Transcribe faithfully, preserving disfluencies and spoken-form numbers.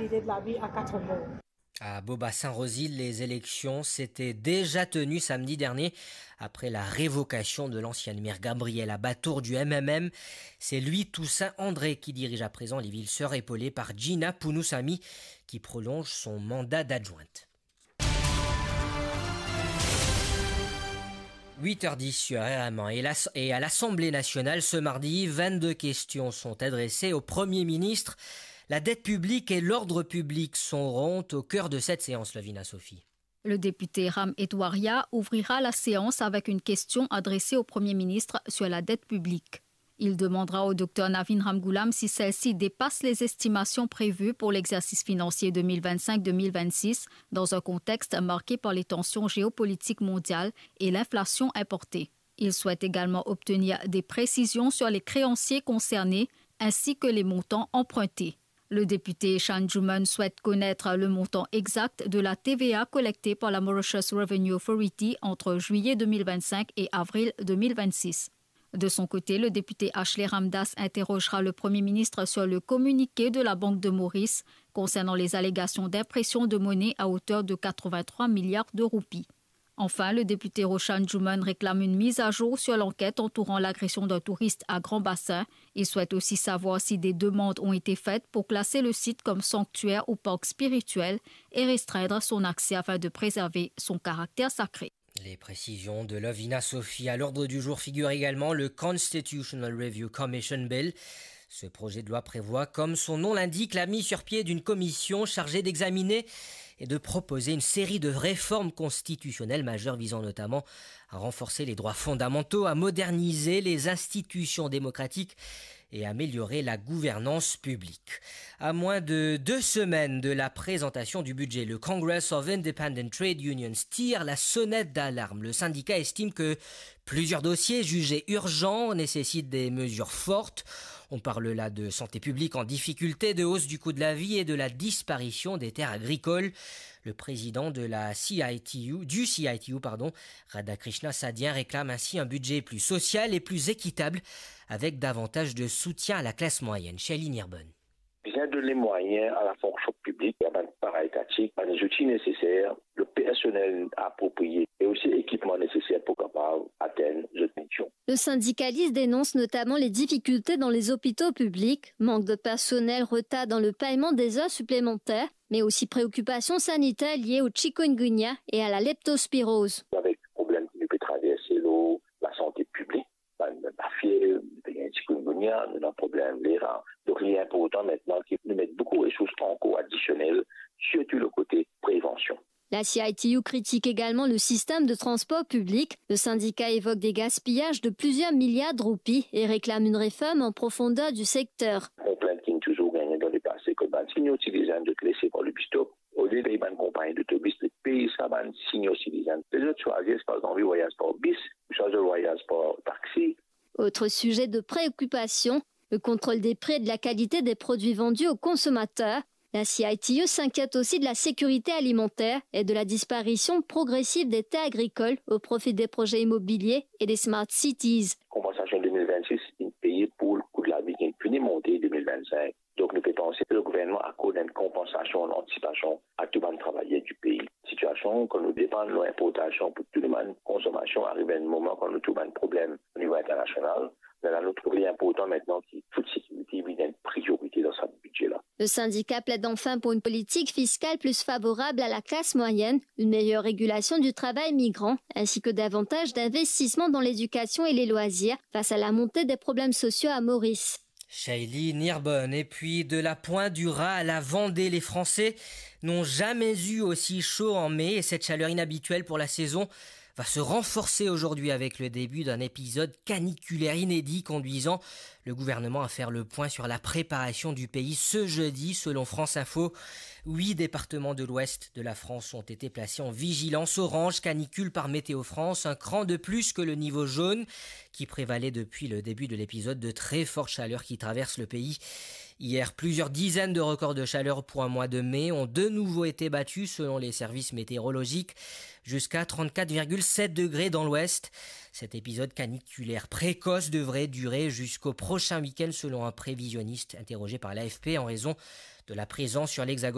qualité de la vie à quatre mots. À Beaubassin-Rosil, les élections s'étaient déjà tenues samedi dernier après la révocation de l'ancienne maire Gabrielle Abatour du M M M. C'est lui, Toussaint André, qui dirige à présent les villes sœurs, épaulé par Gina Pounousami, qui prolonge son mandat d'adjointe. huit heures dix sur R M un et à l'Assemblée nationale ce mardi, vingt-deux questions sont adressées au Premier ministre. La dette publique et l'ordre public seront au cœur de cette séance, Lavina Sophie. Le député Ram Etouaria ouvrira la séance avec une question adressée au Premier ministre sur la dette publique. Il demandera au docteur Navin Ramgoolam si celle-ci dépasse les estimations prévues pour l'exercice financier deux mille vingt-cinq deux mille vingt-six dans un contexte marqué par les tensions géopolitiques mondiales et l'inflation importée. Il souhaite également obtenir des précisions sur les créanciers concernés ainsi que les montants empruntés. Le député Shan Juman souhaite connaître le montant exact de la T V A collectée par la Mauritius Revenue Authority entre juillet deux mille vingt-cinq et avril deux mille vingt-six. De son côté, le député Ashley Ramdas interrogera le Premier ministre sur le communiqué de la Banque de Maurice concernant les allégations d'impression de monnaie à hauteur de quatre-vingt-trois milliards de roupies. Enfin, le député Roshan Juman réclame une mise à jour sur l'enquête entourant l'agression d'un touriste à Grand Bassin. Il souhaite aussi savoir si des demandes ont été faites pour classer le site comme sanctuaire ou parc spirituel et restreindre son accès afin de préserver son caractère sacré. Les précisions de Lavina Sophie. À l'ordre du jour figure également le Constitutional Review Commission Bill. Ce projet de loi prévoit, comme son nom l'indique, la mise sur pied d'une commission chargée d'examiner et de proposer une série de réformes constitutionnelles majeures visant notamment à renforcer les droits fondamentaux, à moderniser les institutions démocratiques et améliorer la gouvernance publique. À moins de deux semaines de la présentation du budget, le Congress of Independent Trade Unions tire la sonnette d'alarme. Le syndicat estime que plusieurs dossiers jugés urgents nécessitent des mesures fortes. On parle là de santé publique en difficulté, de hausse du coût de la vie et de la disparition des terres agricoles. Le président de la C I T U, du C I T U, pardon, Radhakrishna Sadien, réclame ainsi un budget plus social et plus équitable, avec davantage de soutien à la classe moyenne. Shailen Nirbonne. Bien donner les moyens à la fonction publique, à la paraétatique, à les outils nécessaires, le personnel approprié et aussi l'équipement nécessaire pour capable atteindre les missions. Le syndicaliste dénonce notamment les difficultés dans les hôpitaux publics, manque de personnel, retard dans le paiement des heures supplémentaires, mais aussi préoccupations sanitaires liées au chikungunya et à la leptospirose. Avec le problème qui peut traverser l'eau, la santé publique, la fièvre, le chikungunya, nous avons un problème des reins. Donc il est important maintenant qu'ils nous mettent beaucoup de ressources encore additionnelles, surtout le côté prévention. La C I T U critique également le système de transport public. Le syndicat évoque des gaspillages de plusieurs milliards de roupies et réclame une réforme en profondeur du secteur. On plaint qui est toujours gagné dans le passé que les signaux citoyens de laisser pour le bus stop. Au lieu de les compagnies d'autobus, le pays, ça va un signaux citoyens. Les autres choisissent par exemple voyage par bus, choisissent voyage par taxi. Autre sujet de préoccupation, le contrôle des prix et de la qualité des produits vendus aux consommateurs. La C I T U s'inquiète aussi de la sécurité alimentaire et de la disparition progressive des terres agricoles au profit des projets immobiliers et des smart cities. Compensation deux mille vingt-six, une payée pour le coût de la vie qui est plus monté deux mille vingt-cinq. Donc nous pouvons penser que le gouvernement accorde une compensation en anticipation à tout le monde travailler du pays. Situation que nous dépendons de l'importation pour tout le monde, consommation arrive à un moment quand nous trouvons un problème au niveau international. Mais là, nous trouvons important maintenant que toute sécurité est une priorité dans ce budget-là. Le syndicat plaide enfin pour une politique fiscale plus favorable à la classe moyenne, une meilleure régulation du travail migrant, ainsi que davantage d'investissements dans l'éducation et les loisirs face à la montée des problèmes sociaux à Maurice. Shailen Nirbonne. Et puis de la Pointe du Raz à la Vendée, les Français n'ont jamais eu aussi chaud en mai et cette chaleur inhabituelle pour la saison va se renforcer aujourd'hui avec le début d'un épisode caniculaire inédit conduisant le gouvernement à faire le point sur la préparation du pays ce jeudi. Selon France Info, huit départements de l'ouest de la France ont été placés en vigilance orange canicule par Météo France, un cran de plus que le niveau jaune qui prévalait depuis le début de l'épisode de très forte chaleur qui traverse le pays. Hier, plusieurs dizaines de records de chaleur pour un mois de mai ont de nouveau été battus selon les services météorologiques, jusqu'à trente-quatre virgule sept degrés dans l'ouest. Cet épisode caniculaire précoce devrait durer jusqu'au prochain week-end selon un prévisionniste interrogé par l'A F P en raison de la présence sur l'Hexagone